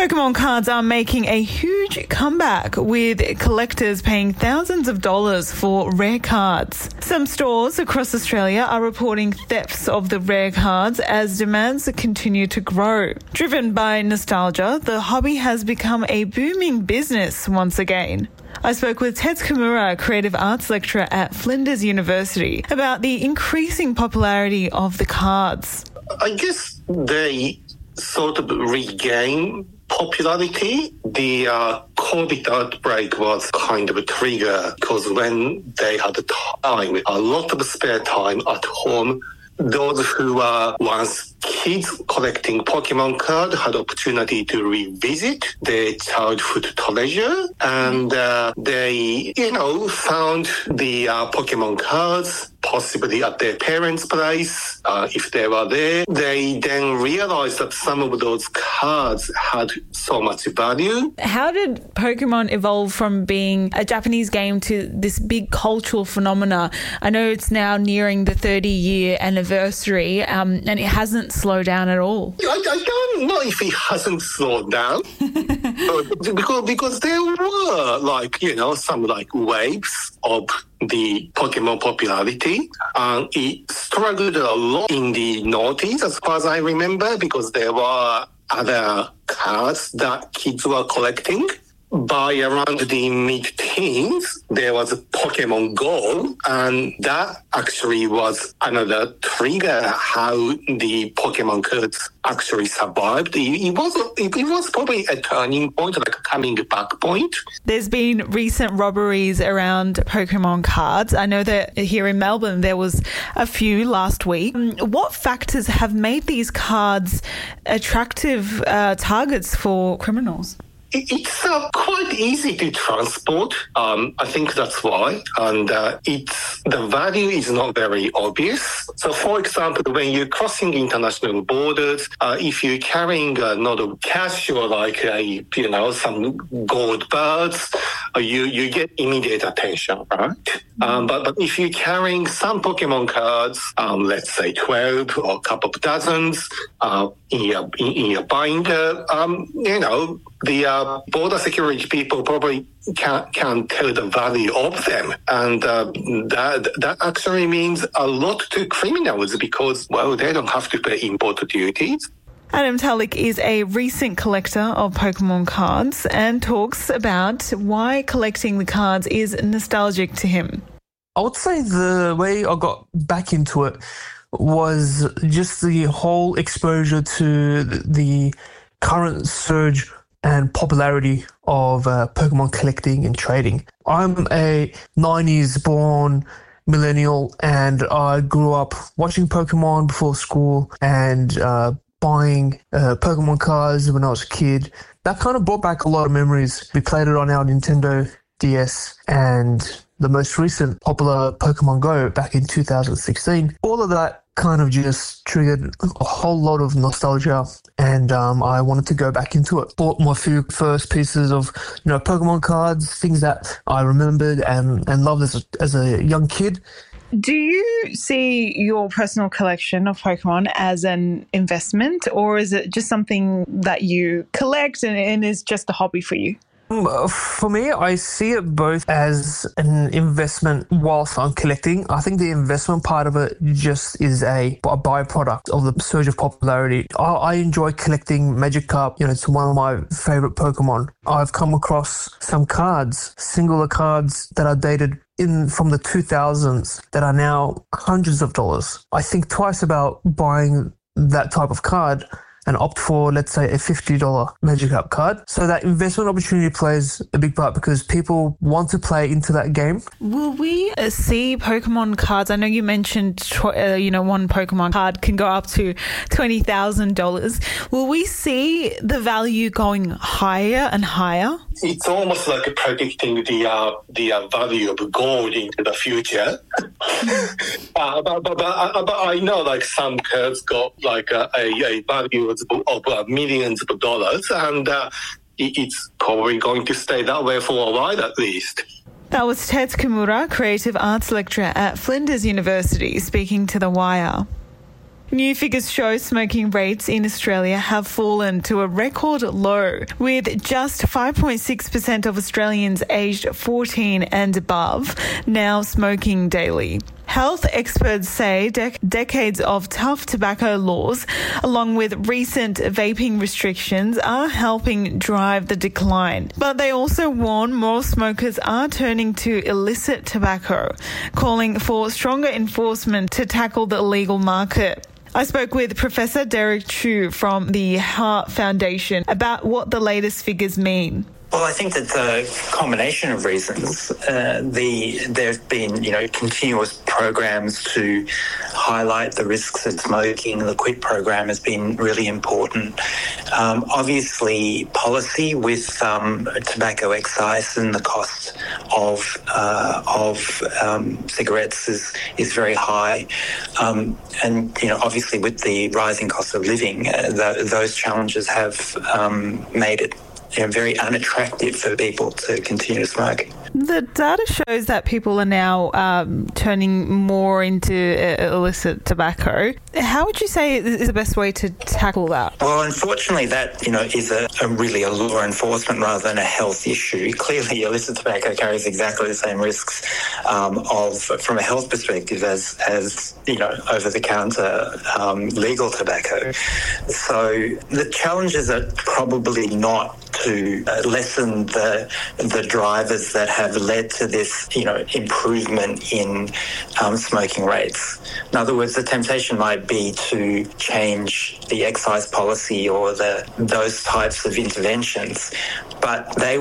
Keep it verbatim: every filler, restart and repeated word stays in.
Pokemon cards are making a huge comeback, with collectors paying thousands of dollars for rare cards. Some stores across Australia are reporting thefts of the rare cards as demands continue to grow. Driven by nostalgia, the hobby has become a booming business once again. I spoke with Tetsu Kimura, creative arts lecturer at Flinders University, about the increasing popularity of the cards. I guess they sort of regain popularity. The uh, COVID outbreak was kind of a trigger because when they had time, a lot of spare time at home, those who were once kids collecting Pokemon cards had opportunity to revisit their childhood treasure, and uh, they, you know, found the uh, Pokemon cards possibly at their parents' place, uh, if they were there. They then realized that some of those cards had so much value. How did Pokemon evolve from being a Japanese game to this big cultural phenomena? I know it's now nearing the thirty-year anniversary, um, and it hasn't slowed down at all. I, I don't know if it hasn't slowed down. because, because there were, like, you know, some, like, waves of the Pokemon popularity. Um, it struggled a lot in the noughties, as far as I remember, because there were other cards that kids were collecting. By around the mid-teens, there was Pokemon Go, and that actually was another trigger how the Pokemon cards actually survived. It, it was it, it was probably a turning point, like a coming back point. There's been recent robberies around Pokemon cards. I know that here in Melbourne there was a few last week. What factors have made these cards attractive uh, targets for criminals? It's uh, quite easy to transport. Um, I think that's why. And uh, it's the value is not very obvious. So, for example, when you're crossing international borders, uh, if you're carrying a lot of cash or like a, you know, some gold bars, uh, you you get immediate attention, right? Mm-hmm. Um, but but if you're carrying some Pokemon cards, um, let's say twelve or a couple of dozens, uh, in your in, in your binder, um, you know, the uh, border security people probably can can tell the value of them, and uh, that that actually means a lot to criminals because, well, they don't have to pay import duties. Adam Tulloch is a recent collector of Pokemon cards and talks about why collecting the cards is nostalgic to him. I would say the way I got back into it was just the whole exposure to the current surge and popularity of uh, Pokemon collecting and trading. I'm a nineties born millennial, and I grew up watching Pokemon before school and uh, buying uh, Pokemon cards when I was a kid. That kind of brought back a lot of memories. We played it on our Nintendo D S and the most recent popular Pokemon Go back in two thousand sixteen. All of that kind of just triggered a whole lot of nostalgia, and um, I wanted to go back into it. Bought my few first pieces of, you know, Pokemon cards, things that I remembered and, and loved as a, as a young kid. Do you see your personal collection of Pokemon as an investment, or is it just something that you collect and, and is just a hobby for you? For me, I see it both as an investment whilst I'm collecting. I think the investment part of it just is a, a byproduct of the surge of popularity. I, I enjoy collecting Magikarp. You know, it's one of my favorite Pokemon. I've come across some cards, singular cards that are dated in from the two thousands that are now hundreds of dollars. I think twice about buying that type of card and opt for, let's say, a fifty dollars Magikarp card. So that investment opportunity plays a big part because people want to play into that game. Will we uh, see Pokemon cards? I know you mentioned, uh, you know, one Pokemon card can go up to twenty thousand dollars. Will we see the value going higher and higher? It's almost like predicting the uh, the uh, value of gold into the future. uh, but, but, but, uh, but I know, like, some cards got like a, a, a value of uh, millions of dollars, and uh, it, it's probably going to stay that way for a while at least. That was Tetsu Kimura, creative arts lecturer at Flinders University, speaking to The Wire. New figures show smoking rates in Australia have fallen to a record low, with just five point six percent of Australians aged fourteen and above now smoking daily. Health experts say dec- decades of tough tobacco laws, along with recent vaping restrictions, are helping drive the decline. But they also warn more smokers are turning to illicit tobacco, calling for stronger enforcement to tackle the illegal market. I spoke with Professor Derek Chew from the Heart Foundation about what the latest figures mean. Well, I think that the combination of reasons, uh, the there have been, you know, continuous programs to highlight the risks of smoking. The QUIT program has been really important. Um, obviously, policy with um, tobacco excise and the cost of uh, of um, cigarettes is is very high, um, and you know, obviously with the rising cost of living, uh, th- those challenges have um, made it, you know, very unattractive for people to continue to smoke. The data shows that people are now um, turning more into uh, illicit tobacco. How would you say is the best way to tackle that? Well, unfortunately, that, you know, is a, a really a law enforcement rather than a health issue. Clearly, illicit tobacco carries exactly the same risks um, of, from a health perspective, as as you know, over-the-counter um, legal tobacco. So the challenges are probably not to uh, lessen the the drivers that have led to this, you know, improvement in um, smoking rates. In other words, the temptation might be to change the excise policy or the those types of interventions, but they